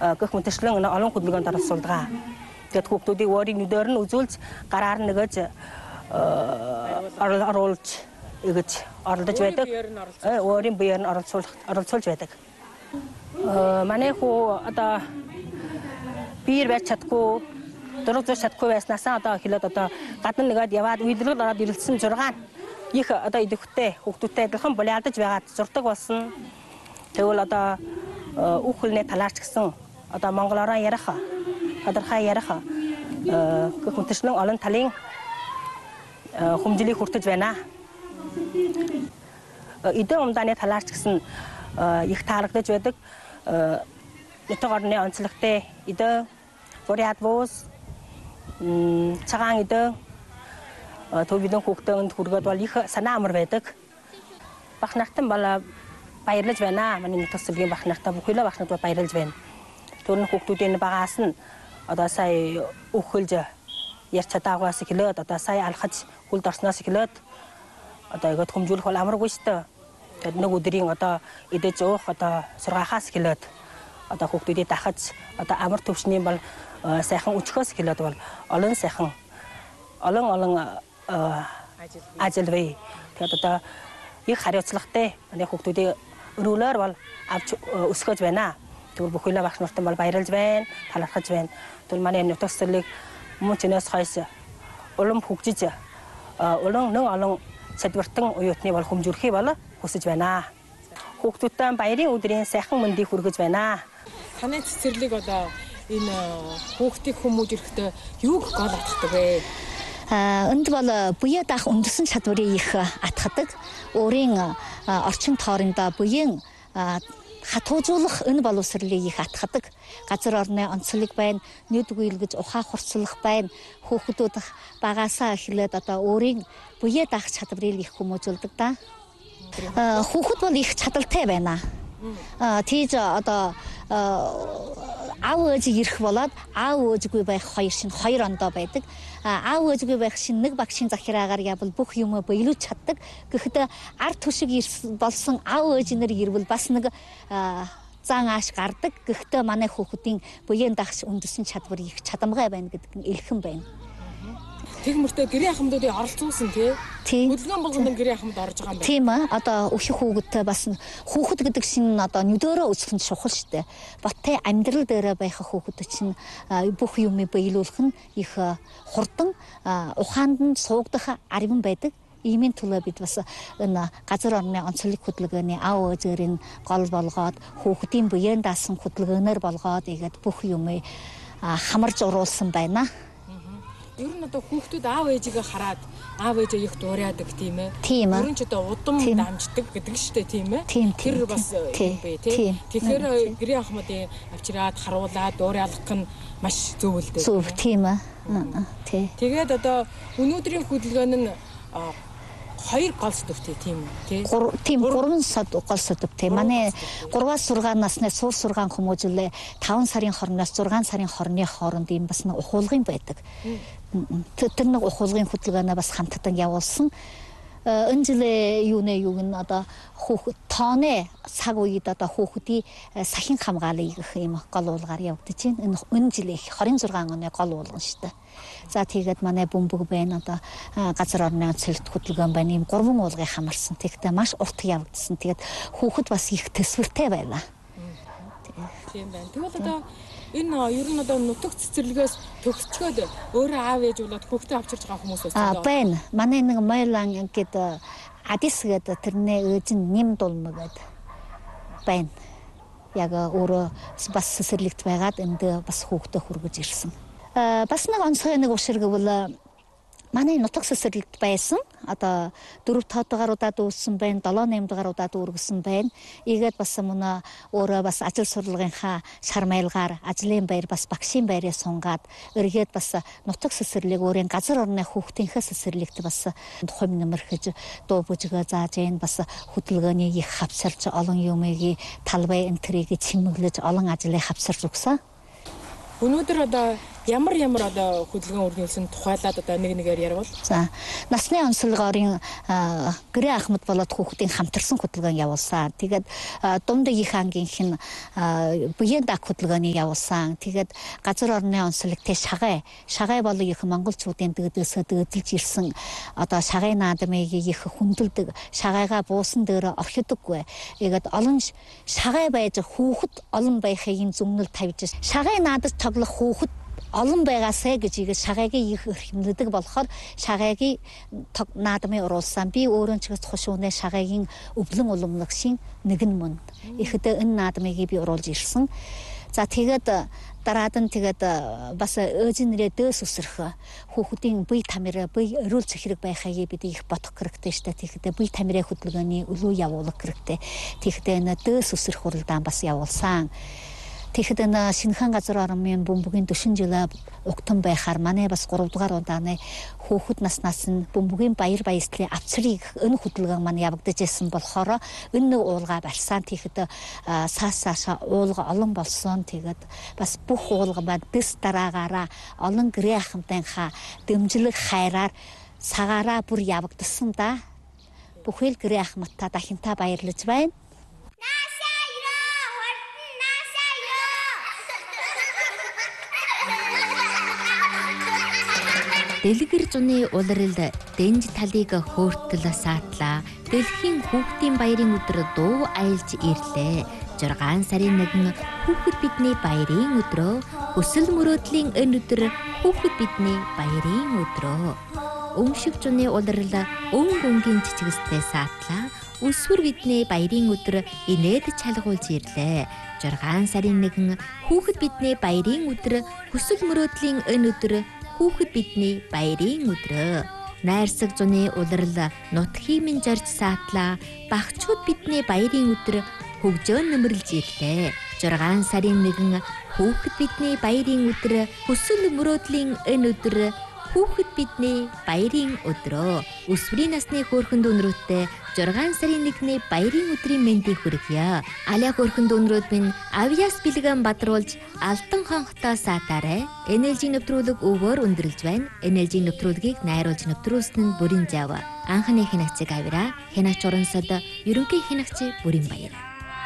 гэх мэтчлэн олон хөдөлгөөнд оролцуулдаг. Тэгээд хүүхдүүдийг өөрийн нүдээр нь үзүүлж гараар нэгэж оруулж ингэж оролдож байдаг. Өөрийн биеэр нь оролцуулж байдаг. Манай хүү одоо биер байж чадгүй, дург зурж чадахгүй байснасаа одоо хэлээд одоо гадна нэгээд яваад үйлрэл ороод ирэлцсэн 6 их одоо идэвхтэй хүүхдүүдтэй адилхан булиалдаж байгаад зурдаг болсон. Тэгвэл одоо үг хэлний талаарч гэсэн одоо монголоор ярих, тодорхой ярих гэх мэтчлэн олон талын хүмжлийг хүртэж байна. Эдийн умдааны талаарч гэсэн их таалагдж байдаг. Нутаг орны онцлогтой эдийн буряд буус цагаан эдийн төвийн хүүхдүүнд хүргээд бол их санаа амар байдаг. Бах нартан бол баярлаж байна. Манай нутаг цэцэрлэгийн бах нартаа бүхэлээ бах нартаа баярлаж байна. Төрн хүүхдүүдийн багаас нь одоо сая өгхөлж ярьж чадаагаас эхлээд одоо сая алхаж хүлд орсноос эхлээд одоо игээд хүмжүүлэх бол амаргүй шүү дээ. Тэгээд нэг өдрийн одоо идэж уух одоо сургаахаас эхлээд одоо хүүхдүүдийг дахиж одоо амар төвчний бол сайхан өчгөөс эхлээд бол олон сайхан олон ажил бай. Тэгээд одоо их хариуцлагатай манай хүүхдүүдийн өрөөлөөр бол авч өсгөж байна. Тэгвэл бүхэлээ багш нартан бол баярлж байна, талархаж байна. Тэгвэл манай нутаг цэцэрлэг мөн ч энэс хойш улам хөгжиж олон садвартан уюутны бол хүмжүүлэхийг бол хүсэж байна. Хүүхдүүдтэй баярын өдрийн сайхан мэндийг хүргэж байна. Таны цэцэрлэг одоо энэ хүүхдийг хүмүүжүүлэхдээ юуг гол атгадаг вэ? Энд бол буяа даах үндэсний чадварыг их атгадаг. Өөрийн орчин тоорондоо буян хатуужуулах энэ боловсролыг их атгадаг. Газар орны онцлог байна, нүд гүйлгэж ухаах хурцлах байна. Хүүхдүүд багаасаа эхлээд одоо өөрийн буяа даах чадварыг их хүмүүжүүлдэг да. Хүүхэд бол их чадaltaй байна. Тийж одоо аав ээжийг ирэх болоод аав ээжгүй байх хоёр ондоо байдаг. Аав ээжгүй байх шин нэг багшийн захираагаар явбал бүх юм биелүүлж чаддаг. Гэхдээ ард түшиг болсон аав ээж нар ирвэл бас нэг зан ааш гардаг. Гэхдээ манай хүүхдийн буян дагш үндэсний чадвар их чадамгай байна гэдэг нь илхэн байна. Тэг мөртөө гэрийн ахмадуудыг оролцуулсан тий. Хөдөлгөөн болгоно гэрийн ахмад орж байгаа юм байна. Тийм аа. Одоо өөхөх хүүхэдтэй бас хүүхэд гэдэг шин одоо нүдөрөө үзэх нь чухал шүү дээ. Баттай амьдрал дээрээ байх хүүхэд чинь бүх юмыг биелүүлэх нь их хурдан ухаанд нь суугдах арвин байдаг. Иймийн төлөө бид бас энэ газар орны онцлог хөдөлгөөний аав ээжэрийн гол болгоод хүүхдийн буян даасан хөдөлгөөнөөр болгоод игээд бүх юмыг хамарж уруулсан байна. Ер нь одоо хүүхдүүд аав ээжигээ хараад аав ээжээ их дуурайдаг тийм ээ. Тийм ээ. Ер нь ч одоо удам дамждаг гэдэг шүү дээ тийм ээ. Тэр бас юм бэ тийм. Тэгэхээр гэрийн ахмадыг авчираад харуулаад дуурайлах нь маш зөв л дээ. Зөв тийм ээ. Тий. Тэгээд одоо өнөөдрийн хөдөлгөөн нь 2 гол сэдвтэй тийм үү? Тийм 3 гол сэдвтэй. Манай 3-аас 6 насны суур сургаан хүмүүжүүлээ 5 сарын хорноос 6 сарын хорны хооронд ийм бас нэг ухуулгын байдаг. Тэр нэг ухуулгын хөдөлгөөнөө бас хамтдан явуулсан. Энэ жилээ юуг нь одоо хүүхэд тооны цаг үед одоо хүүхдийн сахин хамгаалыг гэх юм гол уулгаар явагдаж байна. Энэ жилийн 26 оны гол уулган шүү дээ. За тэгээд манай бөмбөг байна одоо газар орны онцлог хөдөлгөөн байна. Ийм 3 уулгыг хамарсан. Тэгэхдээ маш урт явагдсан. Тэгээд хүүхэд бас их төсвөртэй байна. Тийм байна. Тэгвэл одоо энэ ер нь одоо нутаг цэцэрлэгээс төгсчөөд өөрөө аав ээж болоод хүүхдээ авчирч байгаа хүмүүс байна. Байна. Манай нэг Мойлан гэдэг Адис гэдэг тэрний ээж нь нэм дулма гэдэг байна. Яг өөрөө бас цэцэрлэгт байгаад энд бас хүүхдээ хүргэж ирсэн. Бас нэг онцгой нэг ушир гэвэл манай нутаг цэцэрлэгт байсан. Одоо 4-5 дугааруудад үүссэн байна, 7-8 дугааруудад үргэлжсэн байна. Ийгээд бас мөн өөрөө бас ажил сурлагынхаа шармайлгаар ажлын байр бас багшийн байраа сунгаад эргээд бас нутаг цэцэрлэг өөрийн газар орны хүүхдийнхээ цэцэрлэгт бас тухайн нэмэрхэж дуу бүжгээ зааж ийн бас хөдөлгөөний их хавцарч олон юмыг талбай энтрийг чимэглэж олон ажлыг хавцарч өгсөн. Өнөөдөр одоо Ямар одоо хөдөлгөөн үргэлжлүүлсэн тухайлаад одоо нэгээр ярил. За насны онцлогоорын гэрээ ахмад болоод хүүхдийн хамтарсан хөдөлгөөн явуулсан. Тэгээд Думдаг их ангийнх нь буян даг хөдөлгөөнийг явуулсан. Тэгээд газар орны онцлогтой шагай болон их монголчуудын дэгдээсээ дэгдэлж ирсэн одоо шагай наадмыг их хүндэлдэг, шагайгаа буусан дээр орхидоггүй. Тэгээд олон шагай байж хүүхэд олон байхыг зүгнэл тавьж шагай наадаж тоглох хүүхэд олон байгаасаа гэж игээ шагайгийн их хэмнэдэг болохоор шагайгийн наадмын оруулсан. Би өөрөө ч гэж хошуунэ шагайгийн өвлөн уламлагшийн нэгэн мөн. Ихдээ энэ наадмыг би оруулж ирсэн. За тэгээд дараад нь тэгээд бас өөжнөрөө дөөс үсрэх хүүхдийн бие тамираа бие өрөөл цэхрэг байхыг бид их бодох хэрэгтэй шүү дээ. Тэгээд бие тамираа хөдөлгөөний өлөө явуулах хэрэгтэй. Тэгээд энэ дөөс үсрэх хуралдаан бас явуулсан. Тэгэхэд энэ шинэхэн газар орны бөмбөгийн 40 жилийн угтан байхаар манай бас 3 дугаар удааны хүүхэд наснаас нь бөмбөгийн баяр баясгалын авцрыг энэ хөдөлгөөн маань явагдаж байсан болохоор энэ нэг уулга барьсан. Тэгэхэд саасаашаа уулга олон болсон. Тэгээд бас бүх уулга маань дэс дараагаараа олон гэрээ ахмадынхаа дэмжлэг хайраар сагаараа бүр явагдсан да. Бүхэл гэрээ ахмадтай дахинтаа баярлаж байна. Дэлгэр зуны улиралд дэнж талыг хөөртөл саатлаа. Дэлхийн хүүхдийн баярын өдөр дуу аялж ирлээ. 6 сарын 1 хүүхэд бидний баярын өдрөө. Хүсэл мөрөөдлийн энэ өдөр хүүхэд бидний баярын өдрөө. Өмшиг зуны улирал өнгөнгийн чичгэстэй саатлаа. Өсвөр бидний баярын өдөр инээд чалгуулж ирлээ. 6 сарын 1 хүүхэд бидний баярын өдөр. Хүсэл мөрөөдлийн энэ өдөр хүүхэд бидний баярын өдрөө. Найрсаг зуны улирал нутгийн минь зорж саатлаа. Багчууд бидний баярын өдөр хөгжөөн нөмөрлж ирлээ. 6 сарын 1 хүүхэд бидний баярын өдөр. Хүсэл мөрөөдлийн энэ өдөр хүүхэд бидний баярын өдрөө. Өсвөрийн насны хөөрхөн дүүнрүүтээ 6 сарын 1-ний баярын өдрийн мэндийг хүргье. Аля хөөрхөн дүүнрүүд минь авьяас бэлгэн бадруулж алтан хонхтой саатаарай. Энержийн нэвтрүүлэг өвөөр өндөрлж байна. Энержийн нэвтрүүлгийг найруулж нэвтрүүлсэн нь Бүрийн Жав. Анхны хянагчиг Авира, хянагч Урансад, ерөнхий хянагч Бүрийн Баяр.